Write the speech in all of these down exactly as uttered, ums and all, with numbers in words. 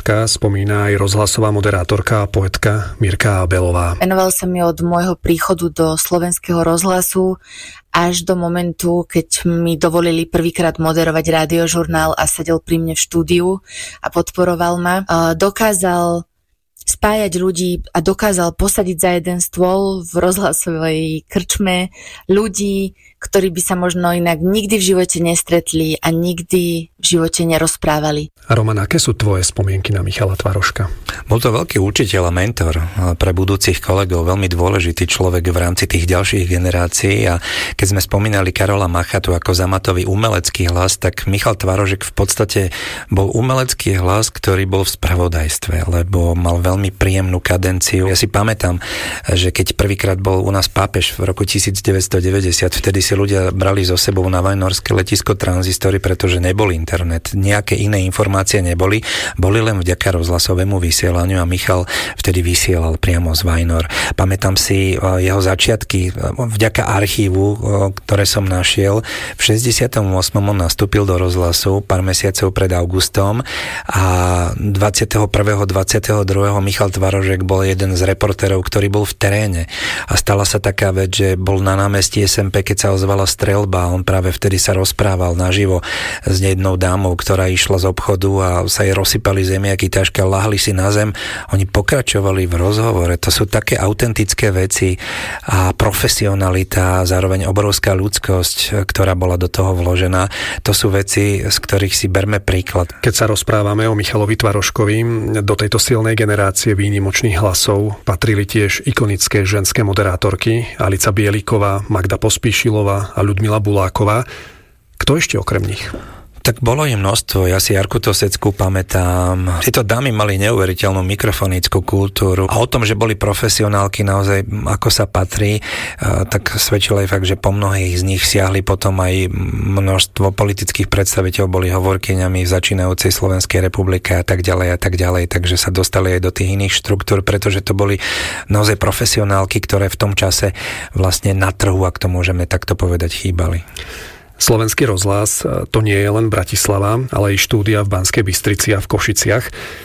Tvaroška spomína aj rozhlasová moderátorka a poetka Mirka Abelová. Venoval sa mi od môjho príchodu do slovenského rozhlasu až do momentu, keď mi dovolili prvýkrát moderovať rádiožurnál a sedel pri mne v štúdiu a podporoval ma. Dokázal spájať ľudí a dokázal posadiť za jeden stôl v rozhlasovej krčme ľudí, ktorí by sa možno inak nikdy v živote nestretli a nikdy v živote nerozprávali. A Roman, aké sú tvoje spomienky na Michala Tvaroška? Bol to veľký učiteľ a mentor pre budúcich kolegov, veľmi dôležitý človek v rámci tých ďalších generácií a keď sme spomínali Karola Machatu ako zamatový umelecký hlas, tak Michal Tvarošek v podstate bol umelecký hlas, ktorý bol v spravodajstve, lebo mal veľmi príjemnú kadenciu. Ja si pamätám, že keď prvýkrát bol u nás pápež v roku devätnásťstodeväťdesiat, vtedy si ľudia brali so sebou na vajnorské letisko tranzistory, pretože nebol internet. Nejaké iné informácie neboli. Boli len vďaka rozhlasovému vysielaniu a Michal vtedy vysielal priamo z Vajnor. Pamätám si jeho začiatky vďaka archívu, ktoré som našiel. V šesťdesiatom ôsmom on nastúpil do rozhlasu pár mesiacov pred augustom a dvadsiateho prvého dvadsiateho druhého Michal Tvarošek bol jeden z reportérov, ktorý bol v teréne. A stala sa taká vec, že bol na námestí es em pé, keď sa ozvala streľba a on práve vtedy sa rozprával naživo s jednou dámou, ktorá išla z obchodu a sa jej rozsypali zemiaky, tašky a lahli si na zem. Oni pokračovali v rozhovore. To sú také autentické veci a profesionalita, zároveň obrovská ľudskosť, ktorá bola do toho vložená. To sú veci, z ktorých si berme príklad. Keď sa rozprávame o Michalovi Tvaroškovi, do tejto silnej generácie výnimočných hlasov patrili tiež ikonické ženské moderátorky Alica Bieliková, Magda Pospíšilová a Ľudmila Buláková. Kto ešte okrem nich? Tak bolo im množstvo, ja si Jarku Tosecku pamätám. Tieto dámy mali neuveriteľnú mikrofonickú kultúru a o tom, že boli profesionálky naozaj ako sa patrí, tak svedčil aj fakt, že po mnohých z nich siahli potom aj množstvo politických predstaviteľov, boli hovorkyňami v začínajúcej Slovenskej republike a tak ďalej a tak ďalej, takže sa dostali aj do tých iných štruktúr, pretože to boli naozaj profesionálky, ktoré v tom čase vlastne na trhu, ak to môžeme takto povedať, chýbali. Slovenský rozhlas to nie je len Bratislava, ale aj štúdia v Banskej Bystrici a v Košiciach.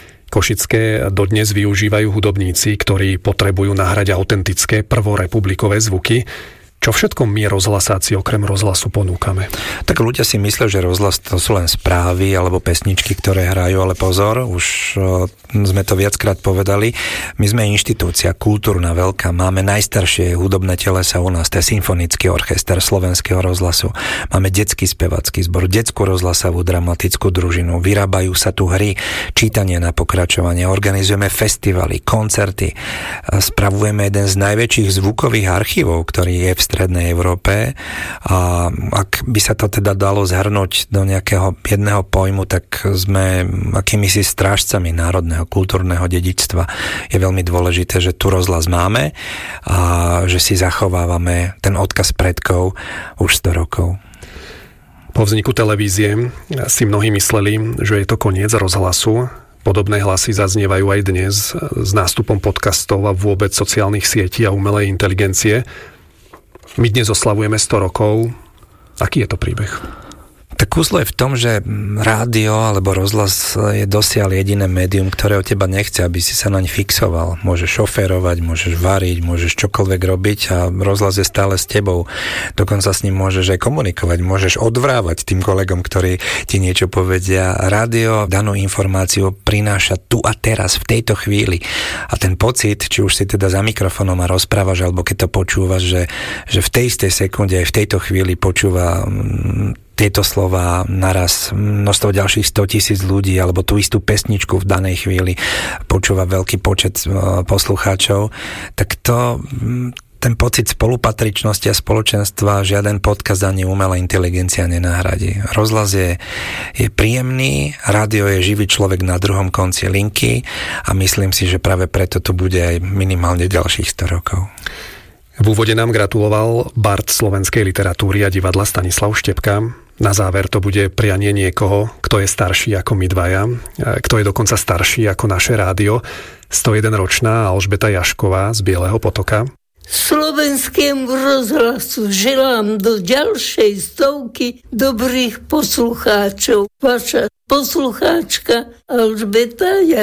Košické dodnes využívajú hudobníci, ktorí potrebujú nahrať autentické prvorepublikové zvuky. Čo všetko my rozhlasáci okrem rozhlasu ponúkame? Tak ľudia si myslia, že rozhlas to sú len správy alebo pesničky, ktoré hrajú, ale pozor, už o, sme to viackrát povedali. My sme inštitúcia, kultúrna, veľká. Máme najstaršie hudobné telesa u nás, to je Symfonický orchester Slovenského rozhlasu. Máme detský spevacký zbor, detskú rozhlasovú dramatickú družinu. Vyrábajú sa tu hry, čítanie na pokračovanie, organizujeme festivaly, koncerty. Spravujeme jeden z najväčších zvukových archívov, ktorý je v Strednej Európe a ak by sa to teda dalo zhrnúť do nejakého jedného pojmu, tak sme akýmisi strážcami národného kultúrneho dedičstva. Je veľmi dôležité, že tu rozhlas máme a že si zachovávame ten odkaz predkov už sto rokov. Po vzniku televízie si mnohí mysleli, že je to koniec rozhlasu. Podobné hlasy zaznievajú aj dnes s nástupom podcastov a vôbec sociálnych sietí a umelej inteligencie. My dnes oslavujeme sto rokov. Aký je to príbeh? Tak kúslo je v tom, že rádio alebo rozhlas je dosiaľ jediné médium, ktoré od teba nechce, aby si sa naň fixoval. Môžeš šoférovať, môžeš variť, môžeš čokoľvek robiť a rozhlas je stále s tebou. Dokonca s ním môžeš aj komunikovať, môžeš odvrávať tým kolegom, ktorí ti niečo povedia. Rádio danú informáciu prináša tu a teraz, v tejto chvíli. A ten pocit, či už si teda za mikrofónom a rozprávaš, alebo keď to počúvaš, že, že v tej istej sekunde aj v tejto chvíli počúva tieto slová naraz množstvo ďalších sto tisíc ľudí alebo tú istú pesničku v danej chvíli počúva veľký počet poslucháčov, tak to ten pocit spolupatričnosti a spoločenstva žiaden podcast ani umelá inteligencia nenahradí. Rozhlas je, je príjemný, rádio je živý človek na druhom konci linky a myslím si, že práve preto tu bude aj minimálne ďalších sto rokov. V úvode nám gratuloval bard slovenskej literatúry a divadla Stanislav Štepka. Na záver to bude prianie niekoho, kto je starší ako my dvaja, kto je dokonca starší ako naše rádio. sto jeden ročná Alžbeta Jašková z Bieleho Potoka. Slovenskému rozhlasu želám do ďalšej stovky dobrých poslucháčov. Vaša poslucháčka Alžbeta Jašková.